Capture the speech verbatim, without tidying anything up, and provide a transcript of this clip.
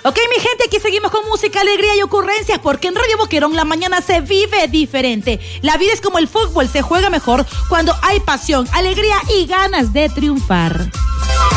Ok, mi gente, aquí seguimos con música, alegría y ocurrencias, porque en Radio Boquerón la mañana se vive diferente. La vida es como el fútbol, se juega mejor cuando hay pasión, alegría y ganas de triunfar.